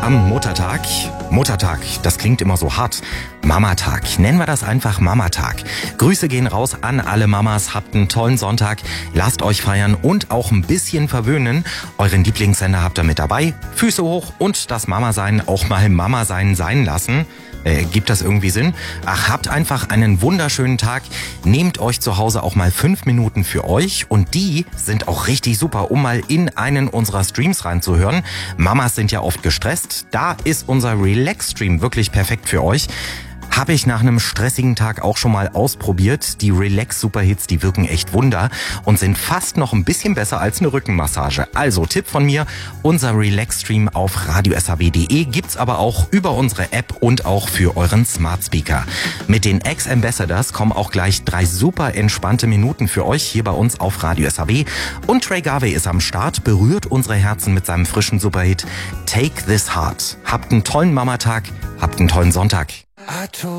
Am Muttertag, das klingt immer so hart. Mamatag, nennen wir das einfach Mamatag. Grüße gehen raus an alle Mamas, habt einen tollen Sonntag, lasst euch feiern und auch ein bisschen verwöhnen. Euren Lieblingssender habt ihr mit dabei, Füße hoch und das Mama-Sein auch mal Mama-Sein sein lassen. Gibt das irgendwie Sinn? Ach, habt einfach einen wunderschönen Tag. Nehmt euch zu Hause auch mal 5 Minuten für euch und die sind auch richtig super, um mal in einen unserer Streams reinzuhören. Mamas sind ja oft gestresst. Da ist unser Relax-Stream wirklich perfekt für euch. Habe ich nach einem stressigen Tag auch schon mal ausprobiert. Die Relax-Superhits, die wirken echt Wunder und sind fast noch ein bisschen besser als eine Rückenmassage. Also Tipp von mir, unser Relax-Stream auf radiosab.de gibt's aber auch über unsere App und auch für euren Smart Speaker. Mit den Ex-Ambassadors kommen auch gleich 3 super entspannte Minuten für euch hier bei uns auf Radio SAB. Und Trey Garvey ist am Start, berührt unsere Herzen mit seinem frischen Superhit Take This Heart. Habt einen tollen Mamatag, habt einen tollen Sonntag.